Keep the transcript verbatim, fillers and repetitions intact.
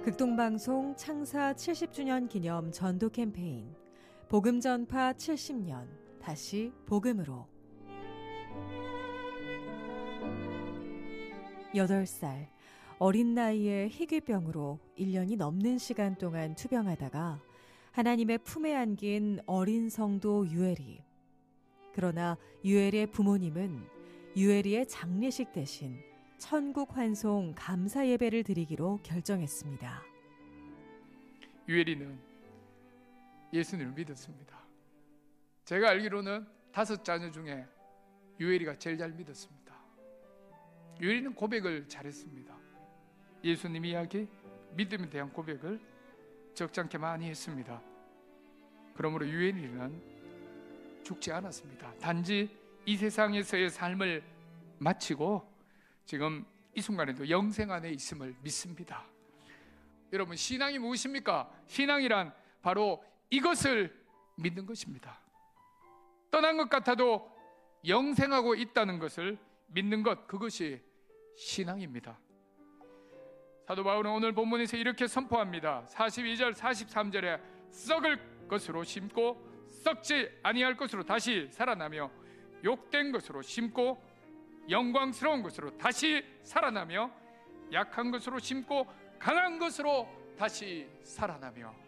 극동방송 창사 칠십 주년 기념 전도 캠페인 복음 전파 칠십 년 다시 복음으로. 여덟 살 어린 나이에 희귀병으로 일 년이 넘는 시간 동안 투병하다가 하나님의 품에 안긴 어린 성도 유엘이. 그러나 유엘이의 부모님은 유엘이의 장례식 대신 천국 환송 감사 예배를 드리기로 결정했습니다. 유엘이는 예수님을 믿었습니다. 제가 알기로는 다섯 자녀 중에 유엘이가 제일 잘 믿었습니다. 유엘이는 고백을 잘했습니다. 예수님 이야기, 믿음에 대한 고백을 적잖게 많이 했습니다. 그러므로 유엘이는 죽지 않았습니다. 단지 이 세상에서의 삶을 마치고 지금 이 순간에도 영생 안에 있음을 믿습니다. 여러분, 신앙이 무엇입니까? 신앙이란 바로 이것을 믿는 것입니다. 떠난 것 같아도 영생하고 있다는 것을 믿는 것, 그것이 신앙입니다. 사도 바울은 오늘 본문에서 이렇게 선포합니다. 사십이 절 사십삼 절에 썩을 것으로 심고 썩지 아니할 것으로 다시 살아나며 욕된 것으로 심고 영광스러운 것으로 다시 살아나며 약한 것으로 심고 강한 것으로 다시 살아나며.